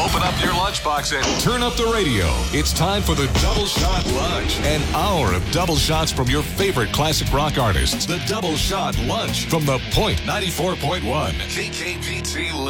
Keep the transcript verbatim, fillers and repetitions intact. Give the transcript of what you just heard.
Open up your lunchbox and turn up the radio. It's time for the Double Shot Lunch. An hour of double shots from your favorite classic rock artists. The Double Shot Lunch from the Point ninety-four point one K K P T.